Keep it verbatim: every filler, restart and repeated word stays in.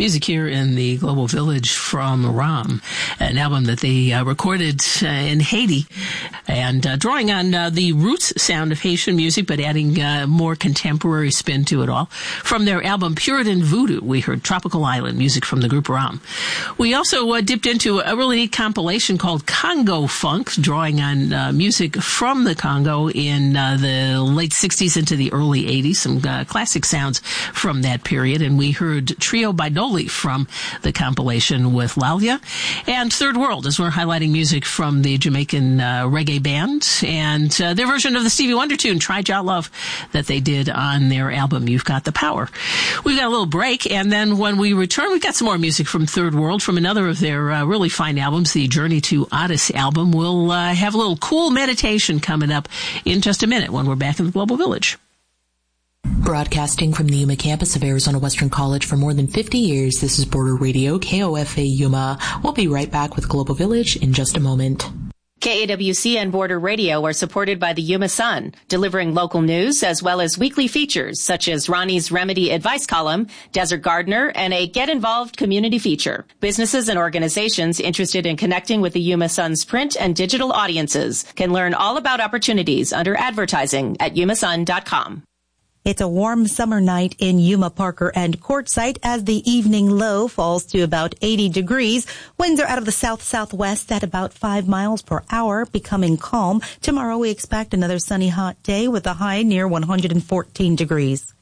Music here in the Global Village from Ram, an album that they uh, recorded uh, in Haiti, and uh, drawing on uh, the roots sound of Haitian music, but adding uh, more contemporary spin to it all. From their album Puritan Voodoo, we heard Tropical Island, music from the group Ram. We also uh, dipped into a really neat compilation called Congo Funk, drawing on uh, music from the Congo in uh, the late sixties into the early eighties, some uh, classic sounds from that period, and we heard Trio Baidoli from the compilation with Lalia, and Third World, as we're highlighting music from the Jamaican uh, reggae band and uh, their version of the Stevie Wonder tune, Try Jah Love, that they did on their album You've Got the Power. We've got a little break, and then when we return, we've got some more music from Third World, from another of their uh, really fine albums, the Journey to Odyssey album. We'll uh, have a little cool meditation coming up in just a minute when we're back in the Global Village. Broadcasting from the Yuma campus of Arizona Western College for more than fifty years, this is Border Radio, K O F A Yuma. We'll be right back with Global Village in just a moment. K A W C and Border Radio are supported by the Yuma Sun, delivering local news as well as weekly features such as Ronnie's Remedy Advice Column, Desert Gardener, and a Get Involved community feature. Businesses and organizations interested in connecting with the Yuma Sun's print and digital audiences can learn all about opportunities under advertising at yuma sun dot com. It's a warm summer night in Yuma, Parker, and Quartzsite as the evening low falls to about eighty degrees. Winds are out of the south-southwest at about five miles per hour, becoming calm. Tomorrow we expect another sunny, hot day with a high near one hundred fourteen degrees.